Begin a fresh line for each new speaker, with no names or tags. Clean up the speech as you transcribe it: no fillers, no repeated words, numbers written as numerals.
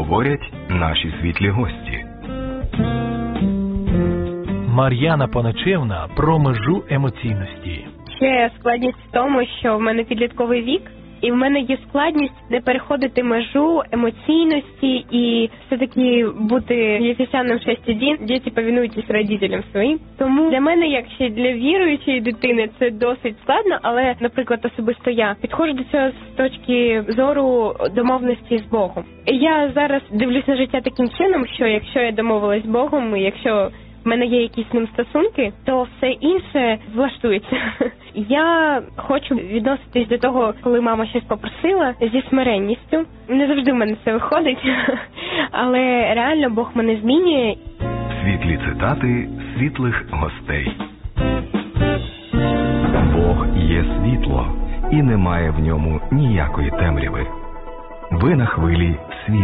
говорять наші світлі гості.
Мар'яна Поночевна про межу емоційності.
Ще складність в тому, що в мене підлітковий вік, і в мене є складність не переходити межу емоційності і все-таки бути ефесяном 6.1, діти повинуйтесь родителям своїм. Тому для мене, як ще для віруючої дитини, це досить складно, але, наприклад, особисто я підходжу до цього з точки зору домовленості з Богом. І я зараз дивлюсь на життя таким чином, що якщо я домовилась з Богом, і якщо в мене є якісь з ним стосунки, то все інше влаштується. Я хочу відноситись до того, коли мама щось попросила, зі смиренністю. Не завжди в мене це виходить, але реально Бог мене змінює.
Світлі цитати світлих гостей. Бог є світло, і немає в ньому ніякої темряви. Ви на хвилі